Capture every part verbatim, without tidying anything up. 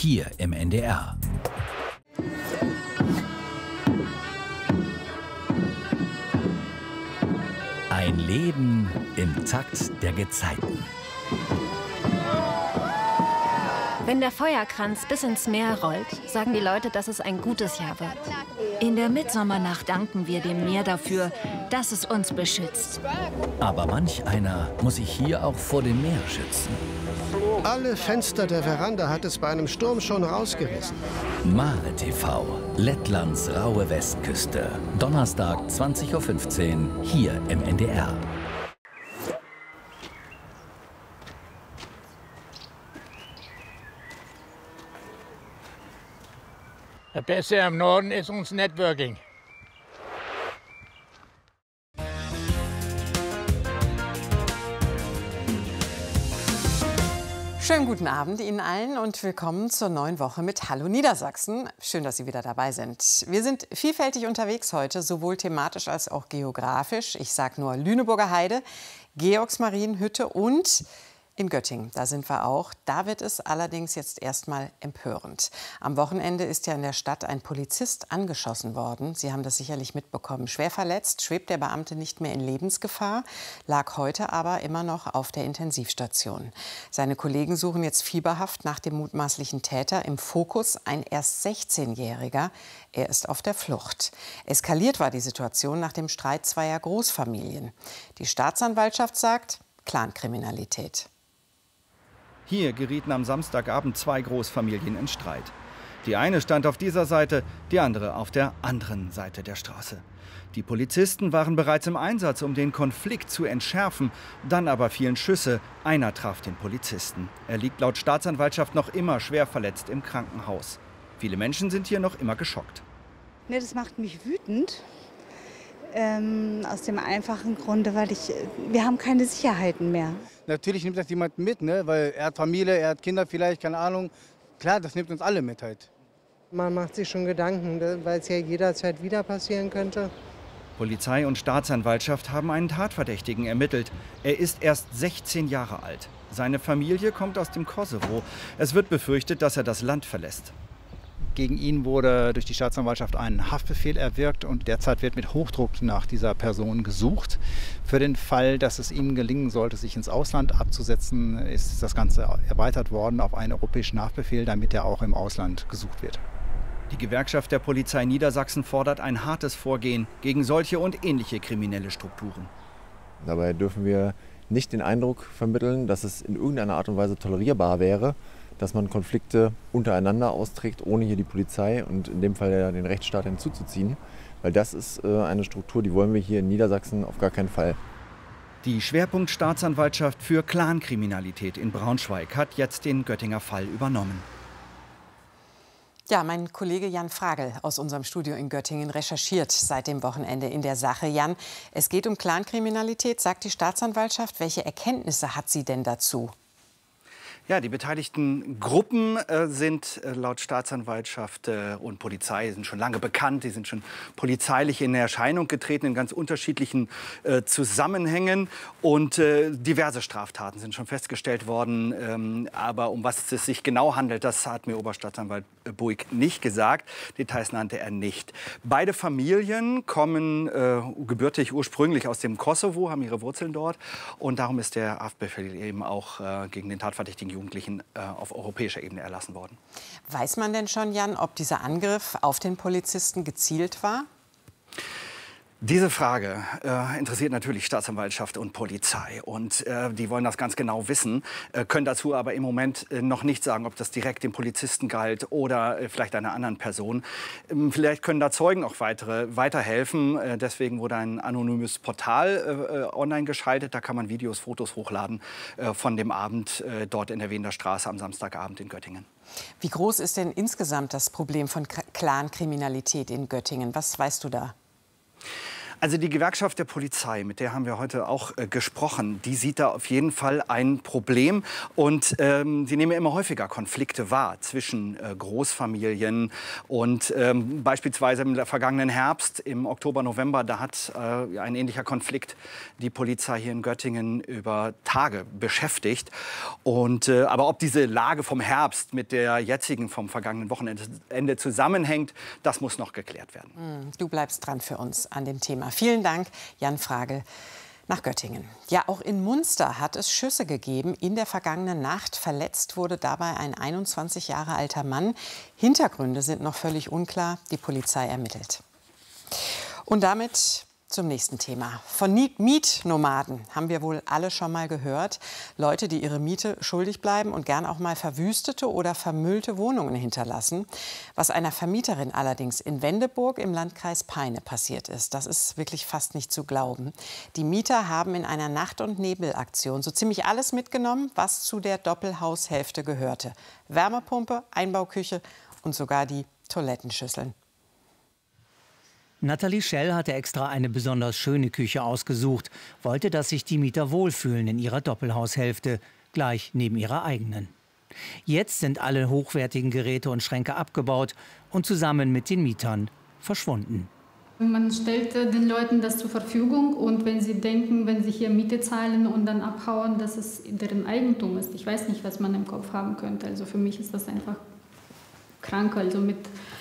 hier im N D R. Ein Leben im Takt der Gezeiten. Wenn der Feuerkranz bis ins Meer rollt, sagen die Leute, dass es ein gutes Jahr wird. In der Mitsommernacht danken wir dem Meer dafür, dass es uns beschützt. Aber manch einer muss sich hier auch vor dem Meer schützen. Alle Fenster der Veranda hat es bei einem Sturm schon rausgerissen. Mare T V, Lettlands raue Westküste. Donnerstag zwanzig Uhr fünfzehn, hier im N D R. Das Beste im Norden ist uns Networking. Schönen guten Abend Ihnen allen und willkommen zur neuen Woche mit Hallo Niedersachsen. Schön, dass Sie wieder dabei sind. Wir sind vielfältig unterwegs heute, sowohl thematisch als auch geografisch. Ich sage nur Lüneburger Heide, Georgsmarienhütte und in Göttingen, da sind wir auch. Da wird es allerdings jetzt erstmal empörend. Am Wochenende ist ja in der Stadt ein Polizist angeschossen worden. Sie haben das sicherlich mitbekommen. Schwer verletzt schwebt der Beamte nicht mehr in Lebensgefahr, lag heute aber immer noch auf der Intensivstation. Seine Kollegen suchen jetzt fieberhaft nach dem mutmaßlichen Täter. Im Fokus ein erst sechzehnjähriger. Er ist auf der Flucht. Eskaliert war die Situation nach dem Streit zweier Großfamilien. Die Staatsanwaltschaft sagt Clankriminalität. Hier gerieten am Samstagabend zwei Großfamilien in Streit. Die eine stand auf dieser Seite, die andere auf der anderen Seite der Straße. Die Polizisten waren bereits im Einsatz, um den Konflikt zu entschärfen. Dann aber fielen Schüsse. Einer traf den Polizisten. Er liegt laut Staatsanwaltschaft noch immer schwer verletzt im Krankenhaus. Viele Menschen sind hier noch immer geschockt. Ne, das macht mich wütend. Ähm, aus dem einfachen Grunde, weil ich, wir haben keine Sicherheiten mehr. Natürlich nimmt das jemand mit, ne? Weil er hat Familie, er hat Kinder vielleicht, keine Ahnung. Klar, das nimmt uns alle mit halt. Man macht sich schon Gedanken, weil es ja jederzeit wieder passieren könnte. Polizei und Staatsanwaltschaft haben einen Tatverdächtigen ermittelt. Er ist erst sechzehn Jahre alt. Seine Familie kommt aus dem Kosovo. Es wird befürchtet, dass er das Land verlässt. Gegen ihn wurde durch die Staatsanwaltschaft ein Haftbefehl erwirkt und derzeit wird mit Hochdruck nach dieser Person gesucht. Für den Fall, dass es ihm gelingen sollte, sich ins Ausland abzusetzen, ist das Ganze erweitert worden auf einen europäischen Haftbefehl, damit er auch im Ausland gesucht wird. Die Gewerkschaft der Polizei Niedersachsen fordert ein hartes Vorgehen gegen solche und ähnliche kriminelle Strukturen. Dabei dürfen wir nicht den Eindruck vermitteln, dass es in irgendeiner Art und Weise tolerierbar wäre, dass man Konflikte untereinander austrägt, ohne hier die Polizei und in dem Fall den Rechtsstaat hinzuzuziehen. Weil das ist eine Struktur, die wollen wir hier in Niedersachsen auf gar keinen Fall. Die Schwerpunktstaatsanwaltschaft für Clankriminalität in Braunschweig hat jetzt den Göttinger Fall übernommen. Ja, mein Kollege Jan Fragel aus unserem Studio in Göttingen recherchiert seit dem Wochenende in der Sache. Jan, es geht um Clankriminalität, sagt die Staatsanwaltschaft. Welche Erkenntnisse hat sie denn dazu? Ja, die beteiligten Gruppen äh, sind äh, laut Staatsanwaltschaft äh, und Polizei sind schon lange bekannt. Die sind schon polizeilich in Erscheinung getreten in ganz unterschiedlichen äh, Zusammenhängen. Und äh, diverse Straftaten sind schon festgestellt worden. Ähm, aber um was es sich genau handelt, das hat mir Oberstaatsanwalt Buick nicht gesagt. Details nannte er nicht. Beide Familien kommen äh, gebürtig ursprünglich aus dem Kosovo, haben ihre Wurzeln dort. Und darum ist der Haftbefehl eben auch äh, gegen den tatverdächtigen Jugendlichen äh, auf europäischer Ebene erlassen worden. Weiß man denn schon, Jan, ob dieser Angriff auf den Polizisten gezielt war? Diese Frage äh, interessiert natürlich Staatsanwaltschaft und Polizei. Und äh, die wollen das ganz genau wissen, äh, können dazu aber im Moment äh, noch nicht sagen, ob das direkt dem Polizisten galt oder äh, vielleicht einer anderen Person. Ähm, vielleicht können da Zeugen auch weitere weiterhelfen. Äh, deswegen wurde ein anonymes Portal äh, online geschaltet. Da kann man Videos, Fotos hochladen äh, von dem Abend äh, dort in der Wiener Straße am Samstagabend in Göttingen. Wie groß ist denn insgesamt das Problem von Clankriminalität in Göttingen? Was weißt du da? Also die Gewerkschaft der Polizei, mit der haben wir heute auch äh, gesprochen, die sieht da auf jeden Fall ein Problem. Und ähm, sie nehmen ja immer häufiger Konflikte wahr zwischen äh, Großfamilien. Und ähm, beispielsweise im vergangenen Herbst, im Oktober, November, da hat äh, ein ähnlicher Konflikt die Polizei hier in Göttingen über Tage beschäftigt. Und, äh, aber ob diese Lage vom Herbst mit der jetzigen vom vergangenen Wochenende zusammenhängt, das muss noch geklärt werden. Du bleibst dran für uns an dem Thema. Vielen Dank, Jan Fragel nach Göttingen. Ja, auch in Munster hat es Schüsse gegeben. In der vergangenen Nacht verletzt wurde dabei ein einundzwanzig Jahre alter Mann. Hintergründe sind noch völlig unklar. Die Polizei ermittelt. Und damit zum nächsten Thema. Von Mietnomaden haben wir wohl alle schon mal gehört. Leute, die ihre Miete schuldig bleiben und gern auch mal verwüstete oder vermüllte Wohnungen hinterlassen. Was einer Vermieterin allerdings in Wendeburg im Landkreis Peine passiert ist, das ist wirklich fast nicht zu glauben. Die Mieter haben in einer Nacht- und Nebelaktion so ziemlich alles mitgenommen, was zu der Doppelhaushälfte gehörte. Wärmepumpe, Einbauküche und sogar die Toilettenschüsseln. Nathalie Schell hatte extra eine besonders schöne Küche ausgesucht, wollte, dass sich die Mieter wohlfühlen in ihrer Doppelhaushälfte, gleich neben ihrer eigenen. Jetzt sind alle hochwertigen Geräte und Schränke abgebaut und zusammen mit den Mietern verschwunden. Man stellt den Leuten das zur Verfügung und wenn sie denken, wenn sie hier Miete zahlen und dann abhauen, dass es deren Eigentum ist. Ich weiß nicht, was man im Kopf haben könnte. Also für mich ist das einfach krank. Also mit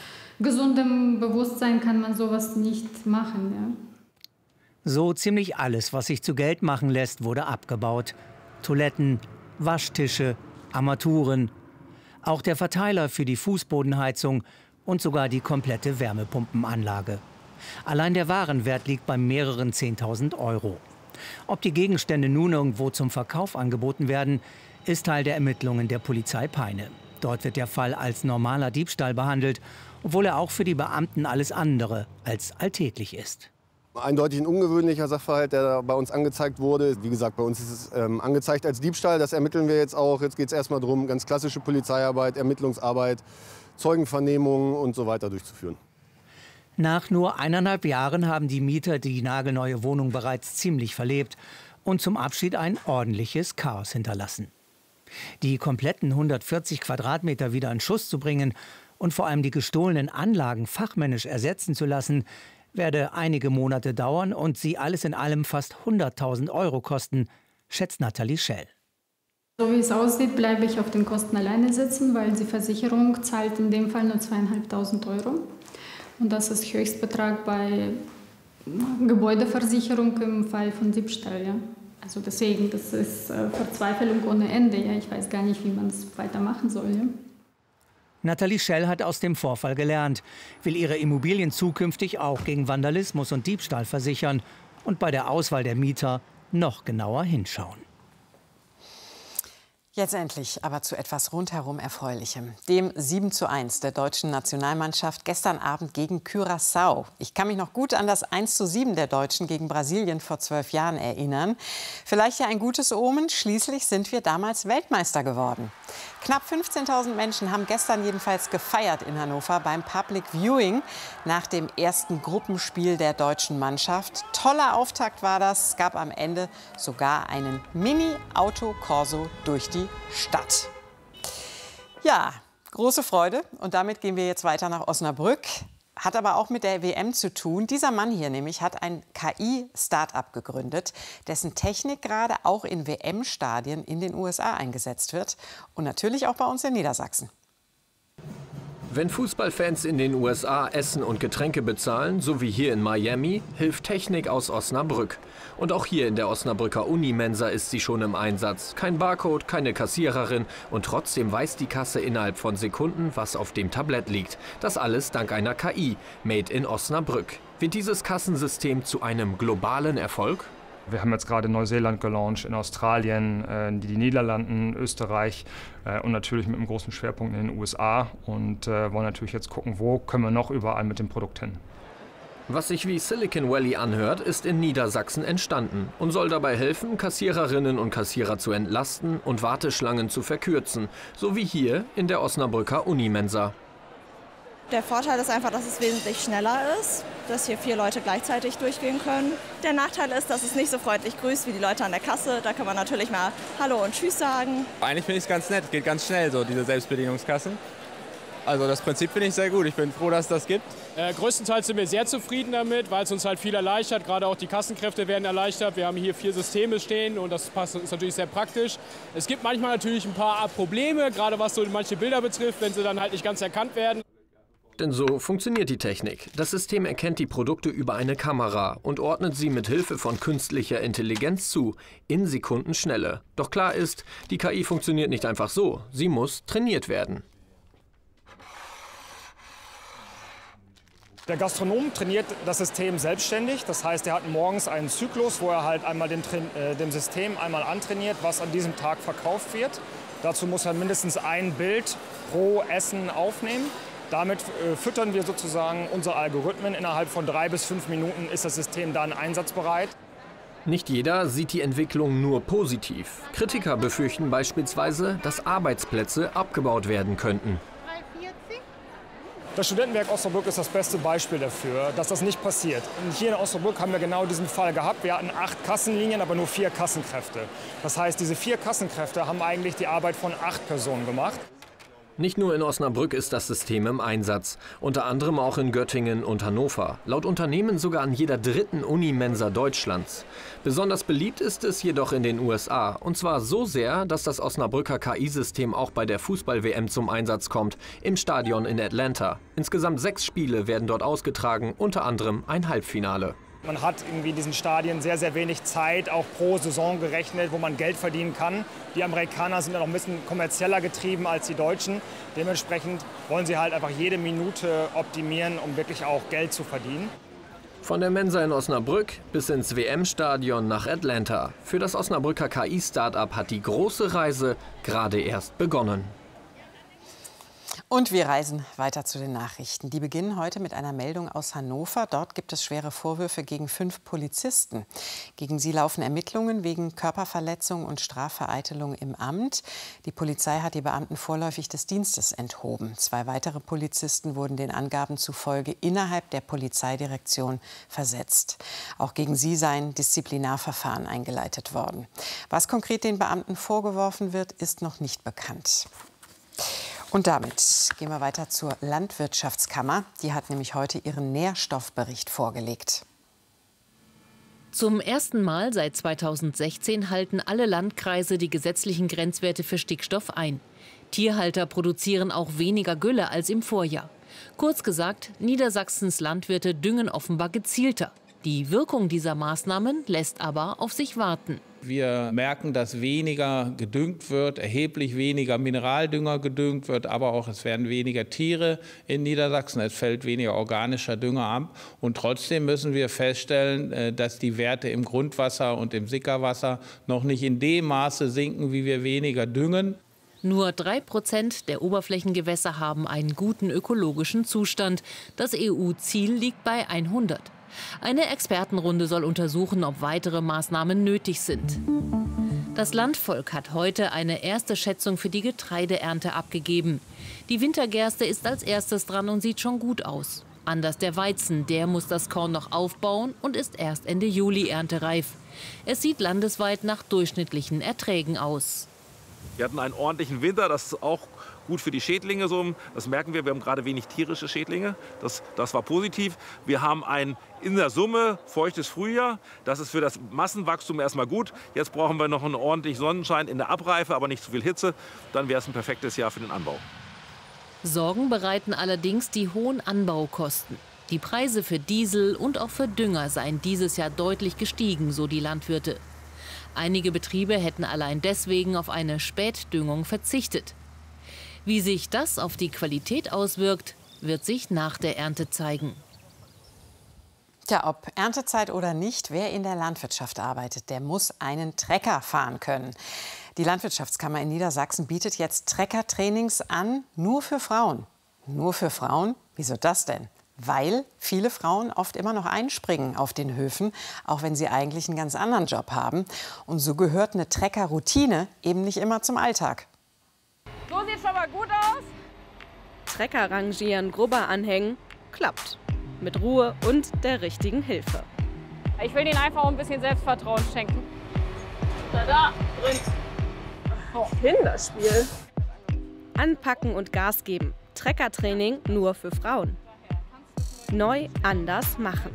gesundem Bewusstsein kann man sowas nicht machen. Ja. So ziemlich alles, was sich zu Geld machen lässt, wurde abgebaut. Toiletten, Waschtische, Armaturen, auch der Verteiler für die Fußbodenheizung und sogar die komplette Wärmepumpenanlage. Allein der Warenwert liegt bei mehreren zehntausend Euro. Ob die Gegenstände nun irgendwo zum Verkauf angeboten werden, ist Teil der Ermittlungen der Polizei Peine. Dort wird der Fall als normaler Diebstahl behandelt, obwohl er auch für die Beamten alles andere als alltäglich ist. Eindeutig ein ungewöhnlicher Sachverhalt, der bei uns angezeigt wurde. Wie gesagt, bei uns ist es ähm, angezeigt als Diebstahl. Das ermitteln wir jetzt auch. Jetzt geht es erstmal darum, ganz klassische Polizeiarbeit, Ermittlungsarbeit, Zeugenvernehmungen und so weiter durchzuführen. Nach nur eineinhalb Jahren haben die Mieter die nagelneue Wohnung bereits ziemlich verlebt und zum Abschied ein ordentliches Chaos hinterlassen. Die kompletten hundertvierzig Quadratmeter wieder in Schuss zu bringen und vor allem die gestohlenen Anlagen fachmännisch ersetzen zu lassen, werde einige Monate dauern und sie alles in allem fast hunderttausend Euro kosten, schätzt Nathalie Schell. So wie es aussieht, bleibe ich auf den Kosten alleine sitzen, weil die Versicherung zahlt in dem Fall nur zweieinhalbtausend Euro. Und das ist Höchstbetrag bei Gebäudeversicherung im Fall von Diebstahl. Ja. Also deswegen, das ist äh, Verzweiflung ohne Ende. Ja. Ich weiß gar nicht, wie man es weitermachen soll. Ja. Nathalie Schell hat aus dem Vorfall gelernt, will ihre Immobilien zukünftig auch gegen Vandalismus und Diebstahl versichern und bei der Auswahl der Mieter noch genauer hinschauen. Jetzt endlich aber zu etwas rundherum Erfreulichem. Dem sieben zu eins der deutschen Nationalmannschaft gestern Abend gegen Curaçao. Ich kann mich noch gut an das eins zu sieben der Deutschen gegen Brasilien vor zwölf Jahren erinnern. Vielleicht ja ein gutes Omen, schließlich sind wir damals Weltmeister geworden. Knapp fünfzehntausend Menschen haben gestern jedenfalls gefeiert in Hannover beim Public Viewing nach dem ersten Gruppenspiel der deutschen Mannschaft. Toller Auftakt war das. Es gab am Ende sogar einen Mini-Auto-Corso durch die Stadt. Ja, große Freude. Und damit gehen wir jetzt weiter nach Osnabrück. Hat aber auch mit der W M zu tun. Dieser Mann hier nämlich hat ein K I-Start-up gegründet, dessen Technik gerade auch in W M-Stadien in den U S A eingesetzt wird. Und natürlich auch bei uns in Niedersachsen. Wenn Fußballfans in den U S A Essen und Getränke bezahlen, so wie hier in Miami, hilft Technik aus Osnabrück. Und auch hier in der Osnabrücker Unimensa ist sie schon im Einsatz. Kein Barcode, keine Kassiererin und trotzdem weiß die Kasse innerhalb von Sekunden, was auf dem Tablett liegt. Das alles dank einer K I, made in Osnabrück. Wird dieses Kassensystem zu einem globalen Erfolg? Wir haben jetzt gerade Neuseeland gelauncht, in Australien, äh, die Niederlanden, Österreich äh, und natürlich mit einem großen Schwerpunkt in den U S A und äh, wollen natürlich jetzt gucken, wo können wir noch überall mit dem Produkt hin. Was sich wie Silicon Valley anhört, ist in Niedersachsen entstanden und soll dabei helfen, Kassiererinnen und Kassierer zu entlasten und Warteschlangen zu verkürzen, so wie hier in der Osnabrücker Unimensa. Der Vorteil ist einfach, dass es wesentlich schneller ist, dass hier vier Leute gleichzeitig durchgehen können. Der Nachteil ist, dass es nicht so freundlich grüßt wie die Leute an der Kasse. Da kann man natürlich mal Hallo und Tschüss sagen. Eigentlich finde ich es ganz nett, geht ganz schnell, so diese Selbstbedienungskassen. Also das Prinzip finde ich sehr gut. Ich bin froh, dass es das gibt. Äh, größtenteils sind wir sehr zufrieden damit, weil es uns halt viel erleichtert. Gerade auch die Kassenkräfte werden erleichtert. Wir haben hier vier Systeme stehen und das passt, ist natürlich sehr praktisch. Es gibt manchmal natürlich ein paar Probleme, gerade was so manche Bilder betrifft, wenn sie dann halt nicht ganz erkannt werden. Denn so funktioniert die Technik. Das System erkennt die Produkte über eine Kamera und ordnet sie mit Hilfe von künstlicher Intelligenz zu, in Sekundenschnelle. Doch klar ist, die K I funktioniert nicht einfach so. Sie muss trainiert werden. Der Gastronom trainiert das System selbstständig. Das heißt, er hat morgens einen Zyklus, wo er halt einmal dem, äh, dem System einmal antrainiert, was an diesem Tag verkauft wird. Dazu muss er mindestens ein Bild pro Essen aufnehmen. Damit äh, füttern wir sozusagen unsere Algorithmen. Innerhalb von drei bis fünf Minuten ist das System dann einsatzbereit. Nicht jeder sieht die Entwicklung nur positiv. Kritiker befürchten beispielsweise, dass Arbeitsplätze abgebaut werden könnten. Das Studentenwerk Osnabrück ist das beste Beispiel dafür, dass das nicht passiert. Und hier in Osnabrück haben wir genau diesen Fall gehabt. Wir hatten acht Kassenlinien, aber nur vier Kassenkräfte. Das heißt, diese vier Kassenkräfte haben eigentlich die Arbeit von acht Personen gemacht. Nicht nur in Osnabrück ist das System im Einsatz, unter anderem auch in Göttingen und Hannover. Laut Unternehmen sogar an jeder dritten Unimensa Deutschlands. Besonders beliebt ist es jedoch in den U S A. Und zwar so sehr, dass das Osnabrücker K I-System auch bei der Fußball-W M zum Einsatz kommt, im Stadion in Atlanta. Insgesamt sechs Spiele werden dort ausgetragen, unter anderem ein Halbfinale. Man hat irgendwie diesen Stadien sehr, sehr wenig Zeit, auch pro Saison gerechnet, wo man Geld verdienen kann. Die Amerikaner sind ja noch ein bisschen kommerzieller getrieben als die Deutschen. Dementsprechend wollen sie halt einfach jede Minute optimieren, um wirklich auch Geld zu verdienen. Von der Mensa in Osnabrück bis ins W M-Stadion nach Atlanta. Für das Osnabrücker K I-Startup hat die große Reise gerade erst begonnen. Und wir reisen weiter zu den Nachrichten. Die beginnen heute mit einer Meldung aus Hannover. Dort gibt es schwere Vorwürfe gegen fünf Polizisten. Gegen sie laufen Ermittlungen wegen Körperverletzung und Strafvereitelung im Amt. Die Polizei hat die Beamten vorläufig des Dienstes enthoben. Zwei weitere Polizisten wurden den Angaben zufolge innerhalb der Polizeidirektion versetzt. Auch gegen sie seien Disziplinarverfahren eingeleitet worden. Was konkret den Beamten vorgeworfen wird, ist noch nicht bekannt. Und damit gehen wir weiter zur Landwirtschaftskammer. Die hat nämlich heute ihren Nährstoffbericht vorgelegt. Zum ersten Mal seit zweitausendsechzehn halten alle Landkreise die gesetzlichen Grenzwerte für Stickstoff ein. Tierhalter produzieren auch weniger Gülle als im Vorjahr. Kurz gesagt, Niedersachsens Landwirte düngen offenbar gezielter. Die Wirkung dieser Maßnahmen lässt aber auf sich warten. Wir merken, dass weniger gedüngt wird, erheblich weniger Mineraldünger gedüngt wird, aber auch es werden weniger Tiere in Niedersachsen, es fällt weniger organischer Dünger ab. Und trotzdem müssen wir feststellen, dass die Werte im Grundwasser und im Sickerwasser noch nicht in dem Maße sinken, wie wir weniger düngen. Nur drei Prozent der Oberflächengewässer haben einen guten ökologischen Zustand. Das E U-Ziel liegt bei hundert. Eine Expertenrunde soll untersuchen, ob weitere Maßnahmen nötig sind. Das Landvolk hat heute eine erste Schätzung für die Getreideernte abgegeben. Die Wintergerste ist als erstes dran und sieht schon gut aus. Anders der Weizen, der muss das Korn noch aufbauen und ist erst Ende Juli erntereif. Es sieht landesweit nach durchschnittlichen Erträgen aus. Wir hatten einen ordentlichen Winter, das ist auch gut für die Schädlinge. So. Das merken wir, wir haben gerade wenig tierische Schädlinge. Das, das war positiv. Wir haben ein in der Summe feuchtes Frühjahr. Das ist für das Massenwachstum erstmal gut. Jetzt brauchen wir noch einen ordentlichen Sonnenschein in der Abreife, aber nicht zu viel Hitze. Dann wäre es ein perfektes Jahr für den Anbau. Sorgen bereiten allerdings die hohen Anbaukosten. Die Preise für Diesel und auch für Dünger seien dieses Jahr deutlich gestiegen, so die Landwirte. Einige Betriebe hätten allein deswegen auf eine Spätdüngung verzichtet. Wie sich das auf die Qualität auswirkt, wird sich nach der Ernte zeigen. Tja, ob Erntezeit oder nicht, wer in der Landwirtschaft arbeitet, der muss einen Trecker fahren können. Die Landwirtschaftskammer in Niedersachsen bietet jetzt Treckertrainings an, nur für Frauen. Nur für Frauen? Wieso das denn? Weil viele Frauen oft immer noch einspringen auf den Höfen, auch wenn sie eigentlich einen ganz anderen Job haben. Und so gehört eine Treckerroutine eben nicht immer zum Alltag. So sieht schon mal gut aus. Trecker rangieren, Grubber anhängen, klappt. Mit Ruhe und der richtigen Hilfe. Ich will ihnen einfach ein bisschen Selbstvertrauen schenken. Da, da, drin. Oh, Kinderspiel. Anpacken und Gas geben. Treckertraining nur für Frauen. Neu, anders machen.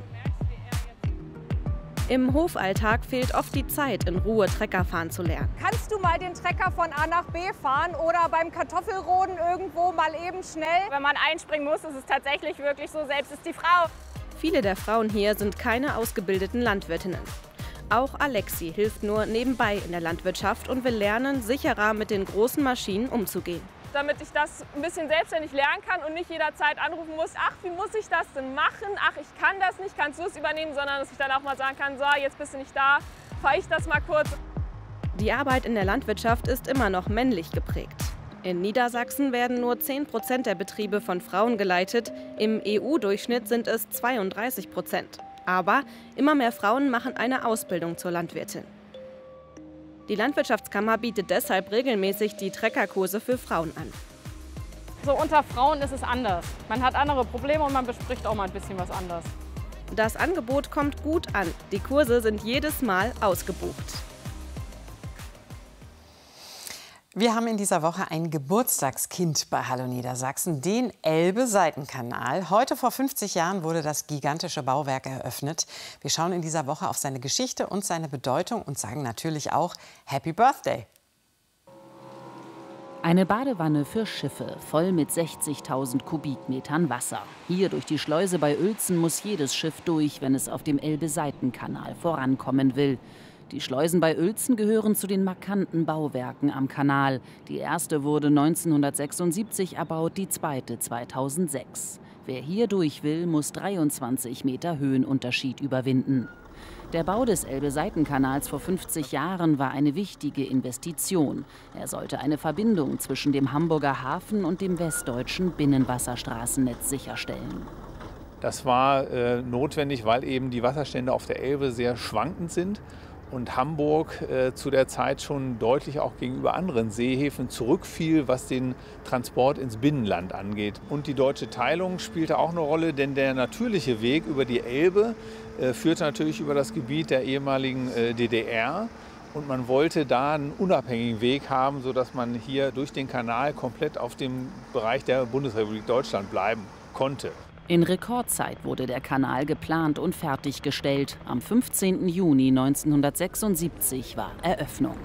Im Hofalltag fehlt oft die Zeit, in Ruhe Trecker fahren zu lernen. Kannst du mal den Trecker von A nach B fahren oder beim Kartoffelroden irgendwo mal eben schnell? Wenn man einspringen muss, ist es tatsächlich wirklich so, selbst ist die Frau. Viele der Frauen hier sind keine ausgebildeten Landwirtinnen. Auch Alexi hilft nur nebenbei in der Landwirtschaft und will lernen, sicherer mit den großen Maschinen umzugehen. Damit ich das ein bisschen selbstständig lernen kann und nicht jederzeit anrufen muss, ach, wie muss ich das denn machen? Ach, ich kann das nicht, kannst du es übernehmen? Sondern dass ich dann auch mal sagen kann, so, jetzt bist du nicht da, fahre ich das mal kurz. Die Arbeit in der Landwirtschaft ist immer noch männlich geprägt. In Niedersachsen werden nur zehn Prozent der Betriebe von Frauen geleitet, im E U-Durchschnitt sind es zweiunddreißig Prozent. Aber immer mehr Frauen machen eine Ausbildung zur Landwirtin. Die Landwirtschaftskammer bietet deshalb regelmäßig die Treckerkurse für Frauen an. So unter Frauen ist es anders. Man hat andere Probleme und man bespricht auch mal ein bisschen was anderes. Das Angebot kommt gut an. Die Kurse sind jedes Mal ausgebucht. Wir haben in dieser Woche ein Geburtstagskind bei Hallo Niedersachsen, den Elbe-Seitenkanal. Heute vor fünfzig Jahren wurde das gigantische Bauwerk eröffnet. Wir schauen in dieser Woche auf seine Geschichte und seine Bedeutung und sagen natürlich auch Happy Birthday. Eine Badewanne für Schiffe, voll mit sechzigtausend Kubikmetern Wasser. Hier durch die Schleuse bei Uelzen muss jedes Schiff durch, wenn es auf dem Elbe-Seitenkanal vorankommen will. Die Schleusen bei Uelzen gehören zu den markanten Bauwerken am Kanal. Die erste wurde neunzehnhundertsechsundsiebzig erbaut, die zweite zweitausendsechs. Wer hier durch will, muss dreiundzwanzig Meter Höhenunterschied überwinden. Der Bau des Elbe-Seitenkanals vor fünfzig Jahren war eine wichtige Investition. Er sollte eine Verbindung zwischen dem Hamburger Hafen und dem westdeutschen Binnenwasserstraßennetz sicherstellen. Das war äh, notwendig, weil eben die Wasserstände auf der Elbe sehr schwankend sind und Hamburg äh, zu der Zeit schon deutlich auch gegenüber anderen Seehäfen zurückfiel, was den Transport ins Binnenland angeht. Und die deutsche Teilung spielte auch eine Rolle, denn der natürliche Weg über die Elbe äh, führte natürlich über das Gebiet der ehemaligen äh, D D R. Und man wollte da einen unabhängigen Weg haben, sodass man hier durch den Kanal komplett auf dem Bereich der Bundesrepublik Deutschland bleiben konnte. In Rekordzeit wurde der Kanal geplant und fertiggestellt. Am fünfzehnten Juni neunzehnhundertsechsundsiebzig war Eröffnung.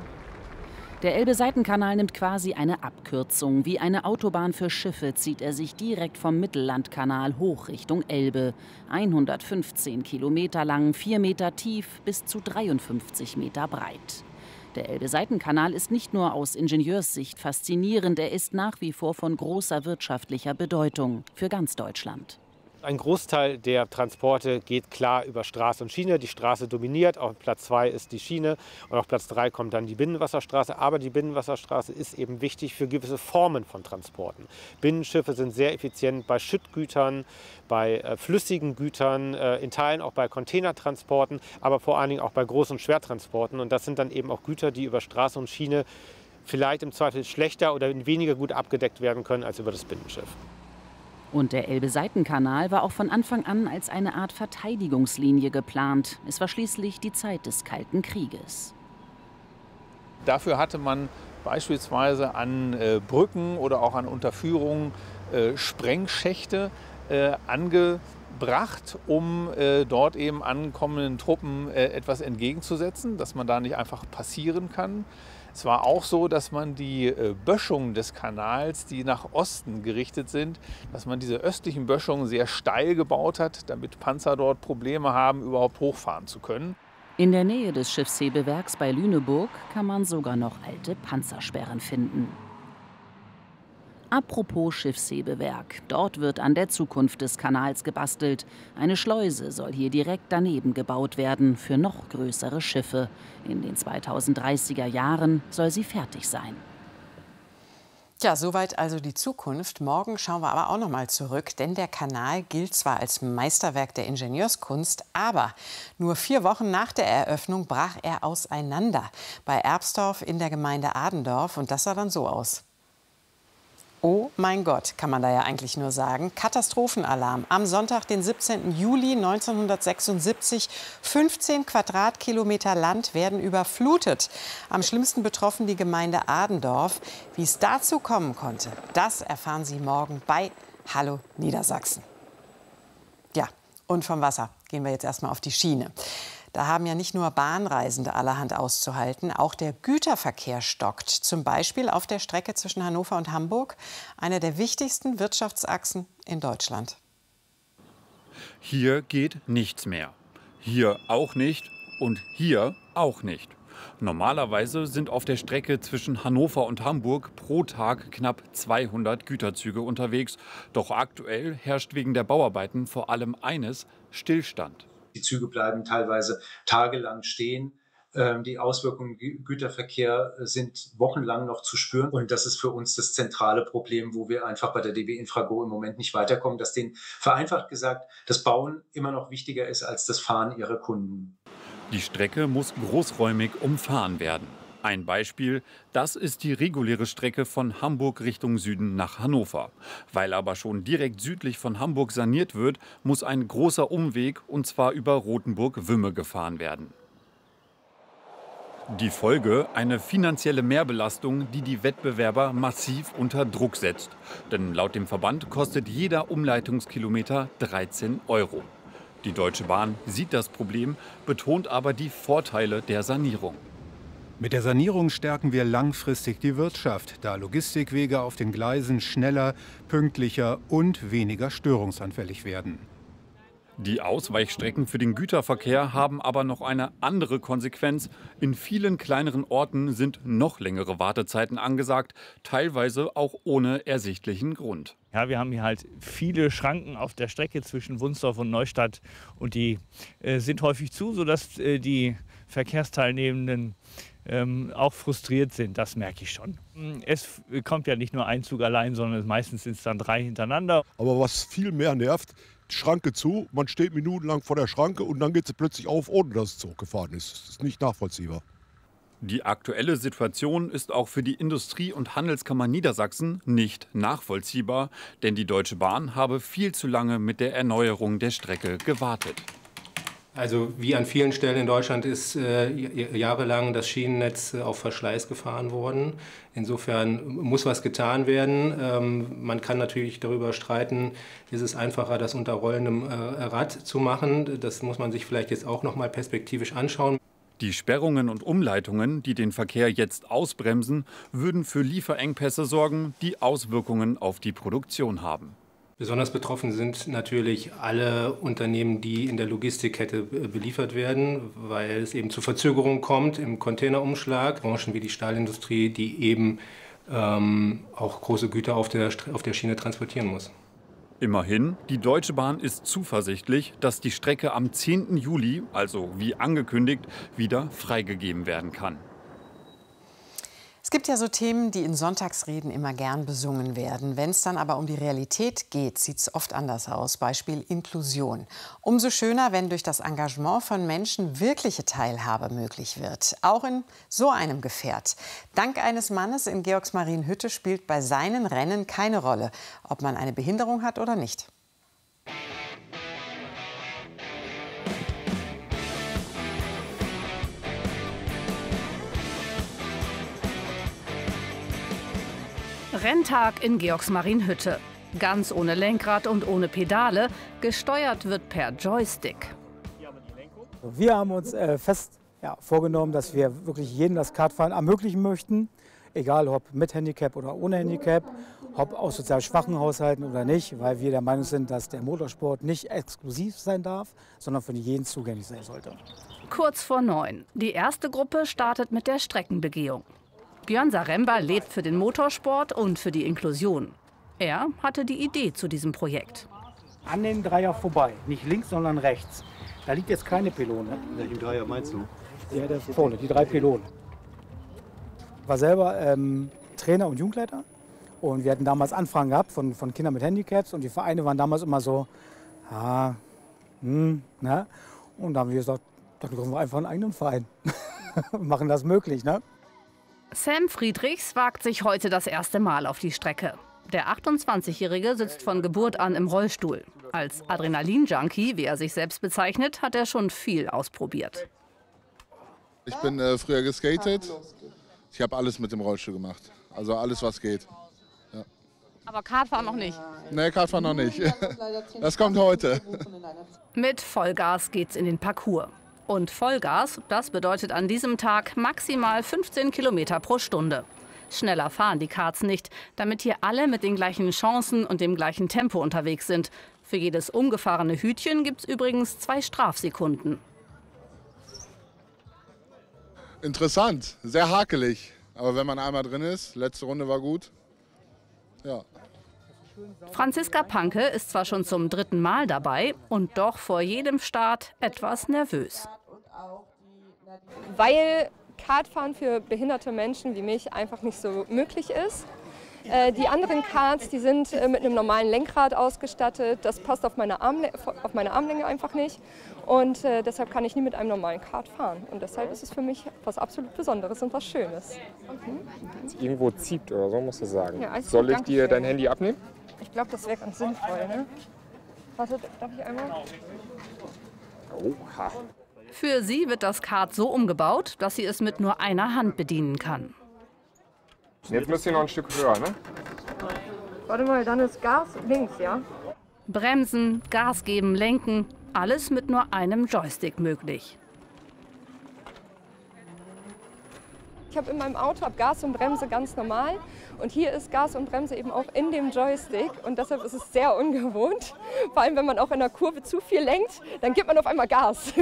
Der Elbe-Seitenkanal nimmt quasi eine Abkürzung. Wie eine Autobahn für Schiffe zieht er sich direkt vom Mittellandkanal hoch Richtung Elbe. hundertfünfzehn Kilometer lang, vier Meter tief, bis zu dreiundfünfzig Meter breit. Der Elbe-Seitenkanal ist nicht nur aus Ingenieurssicht faszinierend, er ist nach wie vor von großer wirtschaftlicher Bedeutung für ganz Deutschland. Ein Großteil der Transporte geht klar über Straße und Schiene. Die Straße dominiert, auf Platz zwei ist die Schiene und auf Platz drei kommt dann die Binnenwasserstraße. Aber die Binnenwasserstraße ist eben wichtig für gewisse Formen von Transporten. Binnenschiffe sind sehr effizient bei Schüttgütern, bei äh, flüssigen Gütern, äh, in Teilen auch bei Containertransporten, aber vor allen Dingen auch bei Groß- und Schwertransporten. Und das sind dann eben auch Güter, die über Straße und Schiene vielleicht im Zweifel schlechter oder weniger gut abgedeckt werden können als über das Binnenschiff. Und der Elbe-Seitenkanal war auch von Anfang an als eine Art Verteidigungslinie geplant. Es war schließlich die Zeit des Kalten Krieges. Dafür hatte man beispielsweise an äh, Brücken oder auch an Unterführungen äh, Sprengschächte äh, angebracht, um äh, dort eben ankommenden Truppen äh, etwas entgegenzusetzen, dass man da nicht einfach passieren kann. Es war auch so, dass man die äh, Böschungen des Kanals, die nach Osten gerichtet sind, dass man diese östlichen Böschungen sehr steil gebaut hat, damit Panzer dort Probleme haben, überhaupt hochfahren zu können. In der Nähe des Schiffshebewerks bei Lüneburg kann man sogar noch alte Panzersperren finden. Apropos Schiffshebewerk, dort wird an der Zukunft des Kanals gebastelt. Eine Schleuse soll hier direkt daneben gebaut werden für noch größere Schiffe. In den zweitausenddreißiger Jahren soll sie fertig sein. Ja, soweit also die Zukunft. Morgen schauen wir aber auch noch mal zurück, denn der Kanal gilt zwar als Meisterwerk der Ingenieurskunst, aber nur vier Wochen nach der Eröffnung brach er auseinander bei Erbsdorf in der Gemeinde Adendorf und das sah dann so aus. Oh mein Gott, kann man da ja eigentlich nur sagen. Katastrophenalarm. Am Sonntag, den siebzehnten Juli neunzehnhundertsechsundsiebzig. fünfzehn Quadratkilometer Land werden überflutet. Am schlimmsten betroffen die Gemeinde Adendorf. Wie es dazu kommen konnte, das erfahren Sie morgen bei Hallo Niedersachsen. Ja, und vom Wasser gehen wir jetzt erstmal auf die Schiene. Da haben ja nicht nur Bahnreisende allerhand auszuhalten, auch der Güterverkehr stockt. Zum Beispiel auf der Strecke zwischen Hannover und Hamburg, einer der wichtigsten Wirtschaftsachsen in Deutschland. Hier geht nichts mehr. Hier auch nicht und hier auch nicht. Normalerweise sind auf der Strecke zwischen Hannover und Hamburg pro Tag knapp zweihundert Güterzüge unterwegs. Doch aktuell herrscht wegen der Bauarbeiten vor allem eines: Stillstand. Die Züge bleiben teilweise tagelang stehen. Die Auswirkungen im Güterverkehr sind wochenlang noch zu spüren. Und das ist für uns das zentrale Problem, wo wir einfach bei der D B Infrago im Moment nicht weiterkommen, dass denen vereinfacht gesagt das Bauen immer noch wichtiger ist als das Fahren ihrer Kunden. Die Strecke muss großräumig umfahren werden. Ein Beispiel, das ist die reguläre Strecke von Hamburg Richtung Süden nach Hannover. Weil aber schon direkt südlich von Hamburg saniert wird, muss ein großer Umweg, und zwar über Rothenburg-Wümme, gefahren werden. Die Folge: eine finanzielle Mehrbelastung, die die Wettbewerber massiv unter Druck setzt. Denn laut dem Verband kostet jeder Umleitungskilometer dreizehn Euro. Die Deutsche Bahn sieht das Problem, betont aber die Vorteile der Sanierung. Mit der Sanierung stärken wir langfristig die Wirtschaft, da Logistikwege auf den Gleisen schneller, pünktlicher und weniger störungsanfällig werden. Die Ausweichstrecken für den Güterverkehr haben aber noch eine andere Konsequenz. In vielen kleineren Orten sind noch längere Wartezeiten angesagt, teilweise auch ohne ersichtlichen Grund. Ja, wir haben hier halt viele Schranken auf der Strecke zwischen Wunsdorf und Neustadt und die äh, sind häufig zu, sodass äh, die Verkehrsteilnehmenden ähm, auch frustriert sind. Das merke ich schon. Es kommt ja nicht nur ein Zug allein, sondern meistens sind es dann drei hintereinander. Aber was viel mehr nervt: Schranke zu, man steht minutenlang vor der Schranke und dann geht sie plötzlich auf, ohne dass es zurückgefahren ist. Das ist nicht nachvollziehbar. Die aktuelle Situation ist auch für die Industrie- und Handelskammer Niedersachsen nicht nachvollziehbar, denn die Deutsche Bahn habe viel zu lange mit der Erneuerung der Strecke gewartet. Also wie an vielen Stellen in Deutschland ist äh, jahrelang das Schienennetz auf Verschleiß gefahren worden. Insofern muss was getan werden. Ähm, man kann natürlich darüber streiten, ist es einfacher, das unter rollendem äh, Rad zu machen. Das muss man sich vielleicht jetzt auch noch mal perspektivisch anschauen. Die Sperrungen und Umleitungen, die den Verkehr jetzt ausbremsen, würden für Lieferengpässe sorgen, die Auswirkungen auf die Produktion haben. Besonders betroffen sind natürlich alle Unternehmen, die in der Logistikkette beliefert werden, weil es eben zu Verzögerungen kommt im Containerumschlag. Branchen wie die Stahlindustrie, die eben ähm, auch große Güter auf der, auf der Schiene transportieren muss. Immerhin, die Deutsche Bahn ist zuversichtlich, dass die Strecke am zehnten Juli, also wie angekündigt, wieder freigegeben werden kann. Es gibt ja so Themen, die in Sonntagsreden immer gern besungen werden. Wenn es dann aber um die Realität geht, sieht es oft anders aus. Beispiel Inklusion. Umso schöner, wenn durch das Engagement von Menschen wirkliche Teilhabe möglich wird. Auch in so einem Gefährt. Dank eines Mannes in Georgsmarienhütte spielt bei seinen Rennen keine Rolle, ob man eine Behinderung hat oder nicht. Renntag in Georgsmarienhütte. Ganz ohne Lenkrad und ohne Pedale. Gesteuert wird per Joystick. Wir haben uns äh, fest ja, vorgenommen, dass wir wirklich jedem das Kartfahren ermöglichen möchten. Egal ob mit Handicap oder ohne Handicap, ob aus sozial schwachen Haushalten oder nicht. Weil wir der Meinung sind, dass der Motorsport nicht exklusiv sein darf, sondern für jeden zugänglich sein sollte. Kurz vor neun. Die erste Gruppe startet mit der Streckenbegehung. Björn Saremba lebt für den Motorsport und für die Inklusion. Er hatte die Idee zu diesem Projekt. An den Dreier vorbei, nicht links, sondern rechts. Da liegt jetzt keine Pylone. Welchen Dreier meinst du? Ja, der vorne, die drei Pylonen. Ich war selber ähm, Trainer und Jugendleiter. Und wir hatten damals Anfragen gehabt von, von Kindern mit Handicaps. Und die Vereine waren damals immer so, ah, hm, ne? Und da haben wir gesagt, dann gründen wir einfach einen eigenen Verein. Machen das möglich, ne? Sam Friedrichs wagt sich heute das erste Mal auf die Strecke. Der achtundzwanzigjährige sitzt von Geburt an im Rollstuhl. Als Adrenalin-Junkie, wie er sich selbst bezeichnet, hat er schon viel ausprobiert. Ich bin äh, früher geskatet. Ich habe alles mit dem Rollstuhl gemacht. Also alles, was geht. Ja. Aber Kartfahren noch nicht? Nee, Kartfahren noch nicht. Das kommt heute. Mit Vollgas geht's in den Parcours. Und Vollgas, das bedeutet an diesem Tag maximal fünfzehn Kilometer pro Stunde. Schneller fahren die Karts nicht, damit hier alle mit den gleichen Chancen und dem gleichen Tempo unterwegs sind. Für jedes umgefahrene Hütchen gibt es übrigens zwei Strafsekunden. Interessant, sehr hakelig. Aber wenn man einmal drin ist, letzte Runde war gut. Ja. Franziska Panke ist zwar schon zum dritten Mal dabei und doch vor jedem Start etwas nervös. Weil Kartfahren für behinderte Menschen wie mich einfach nicht so möglich ist. Äh, die anderen Karts, die sind äh, mit einem normalen Lenkrad ausgestattet. Das passt auf meine, Armle auf meine Armlänge einfach nicht. Und äh, deshalb kann ich nie mit einem normalen Kart fahren. Und deshalb ist es für mich was absolut Besonderes und was Schönes. Mhm. Irgendwo zieht oder so, musst du sagen. Ja, also soll ich dir dein Handy abnehmen? Ich glaube, das wäre ganz sinnvoll. Ne? Warte, darf ich einmal? Oha. Für sie wird das Kart so umgebaut, dass sie es mit nur einer Hand bedienen kann. Jetzt müsst ihr noch ein Stück höher, ne? Warte mal, dann ist Gas links, ja? Bremsen, Gas geben, lenken, alles mit nur einem Joystick möglich. Ich habe in meinem Auto hab Gas und Bremse ganz normal und hier ist Gas und Bremse eben auch in dem Joystick und deshalb ist es sehr ungewohnt. Vor allem, wenn man auch in der Kurve zu viel lenkt, dann gibt man auf einmal Gas.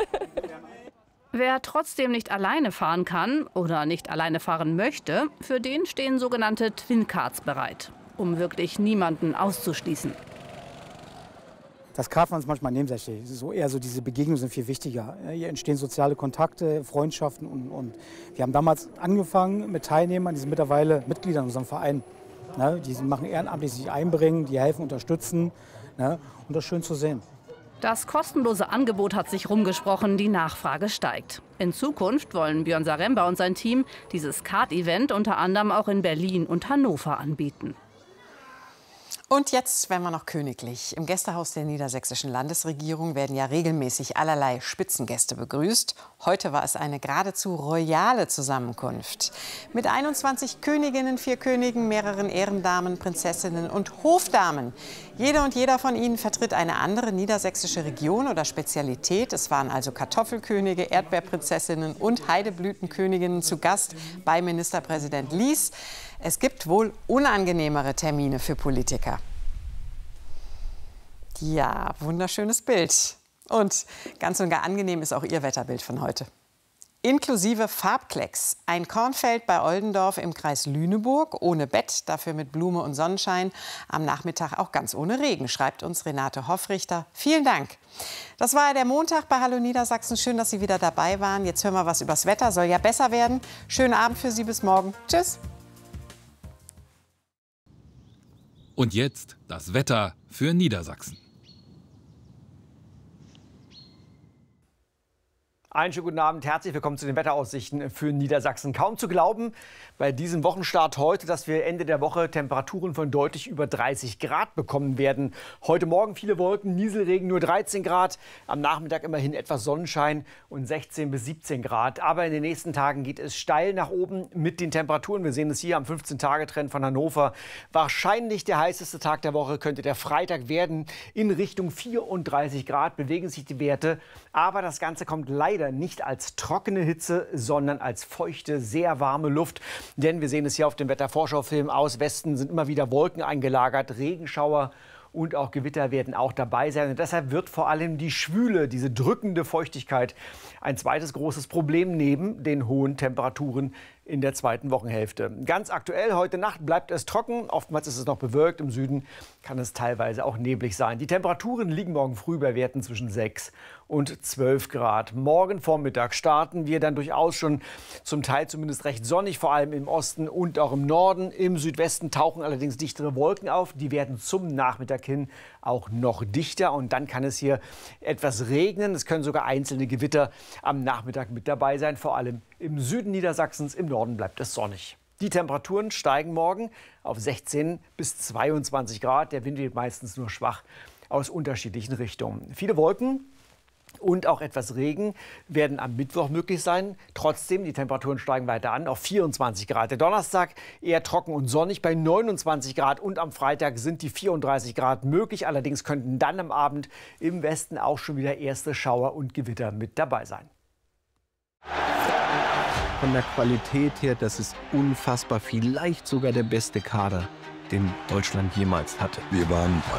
Wer trotzdem nicht alleine fahren kann oder nicht alleine fahren möchte, für den stehen sogenannte Twin-Karts bereit, um wirklich niemanden auszuschließen. Das Kartfahren ist manchmal nebensächlich. So eher so diese Begegnungen sind viel wichtiger. Hier entstehen soziale Kontakte, Freundschaften und, und wir haben damals angefangen mit Teilnehmern, die sind mittlerweile Mitglieder in unserem Verein. Ne, die machen ehrenamtlich, sich einbringen, die helfen, unterstützen. Ne, und das ist schön zu sehen. Das kostenlose Angebot hat sich rumgesprochen, die Nachfrage steigt. In Zukunft wollen Björn Zaremba und sein Team dieses Kart-Event unter anderem auch in Berlin und Hannover anbieten. Und jetzt werden wir noch königlich. Im Gästehaus der niedersächsischen Landesregierung werden ja regelmäßig allerlei Spitzengäste begrüßt. Heute war es eine geradezu royale Zusammenkunft. Mit einundzwanzig Königinnen, vier Königen, mehreren Ehrendamen, Prinzessinnen und Hofdamen. Jede und jeder von ihnen vertritt eine andere niedersächsische Region oder Spezialität. Es waren also Kartoffelkönige, Erdbeerprinzessinnen und Heideblütenköniginnen zu Gast bei Ministerpräsident Lies. Es gibt wohl unangenehmere Termine für Politiker. Ja, wunderschönes Bild. Und ganz und gar angenehm ist auch Ihr Wetterbild von heute. Inklusive Farbklecks. Ein Kornfeld bei Oldendorf im Kreis Lüneburg. Ohne Bett, dafür mit Blume und Sonnenschein. Am Nachmittag auch ganz ohne Regen, schreibt uns Renate Hoffrichter. Vielen Dank. Das war der Montag bei Hallo Niedersachsen. Schön, dass Sie wieder dabei waren. Jetzt hören wir was übers Wetter. Soll ja besser werden. Schönen Abend für Sie. Bis morgen. Tschüss. Und jetzt das Wetter für Niedersachsen. Einen schönen guten Abend, herzlich willkommen zu den Wetteraussichten für Niedersachsen. Kaum zu glauben bei diesem Wochenstart heute, dass wir Ende der Woche Temperaturen von deutlich über dreißig Grad bekommen werden. Heute Morgen viele Wolken, Nieselregen, nur dreizehn Grad. Am Nachmittag immerhin etwas Sonnenschein und sechzehn bis siebzehn Grad. Aber in den nächsten Tagen geht es steil nach oben mit den Temperaturen. Wir sehen es hier am fünfzehn-Tage-Trend von Hannover. Wahrscheinlich der heißeste Tag der Woche könnte der Freitag werden. In Richtung vierunddreißig Grad bewegen sich die Werte. Aber das Ganze kommt leider nicht als trockene Hitze, sondern als feuchte, sehr warme Luft. Denn wir sehen es hier auf dem Wettervorschaufilm aus Westen sind immer wieder Wolken eingelagert, Regenschauer und auch Gewitter werden auch dabei sein. Und deshalb wird vor allem die Schwüle, diese drückende Feuchtigkeit, ein zweites großes Problem neben den hohen Temperaturen in der zweiten Wochenhälfte. Ganz aktuell, heute Nacht bleibt es trocken. Oftmals ist es noch bewölkt. Im Süden kann es teilweise auch neblig sein. Die Temperaturen liegen morgen früh bei Werten zwischen sechs und zwölf Grad. Morgen Vormittag starten wir dann durchaus schon zum Teil zumindest recht sonnig, vor allem im Osten und auch im Norden. Im Südwesten tauchen allerdings dichtere Wolken auf. Die werden zum Nachmittag hin auch noch dichter und dann kann es hier etwas regnen. Es können sogar einzelne Gewitter am Nachmittag mit dabei sein, vor allem im Süden Niedersachsens. Im Norden bleibt es sonnig. Die Temperaturen steigen morgen auf sechzehn bis zweiundzwanzig Grad. Der Wind weht meistens nur schwach aus unterschiedlichen Richtungen. Viele Wolken und auch etwas Regen werden am Mittwoch möglich sein. Trotzdem, die Temperaturen steigen weiter an auf vierundzwanzig Grad. Der Donnerstag eher trocken und sonnig bei neunundzwanzig Grad. Und am Freitag sind die vierunddreißig Grad möglich. Allerdings könnten dann am Abend im Westen auch schon wieder erste Schauer und Gewitter mit dabei sein. Von der Qualität her, das ist unfassbar. Vielleicht sogar der beste Kader, den Deutschland jemals hatte. Wir waren